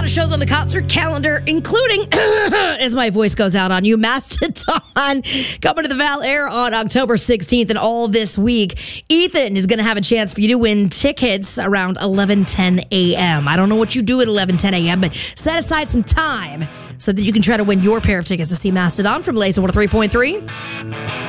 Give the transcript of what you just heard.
of shows on the concert calendar, including, as my voice goes out on you, Mastodon coming to the Val Air on October 16th and all this week. Ethan is going to have a chance for you to win tickets around 11:10 a.m. I don't know what you do at 11:10 a.m., but set aside some time so that you can try to win your pair of tickets to see Mastodon from Laser 103.3.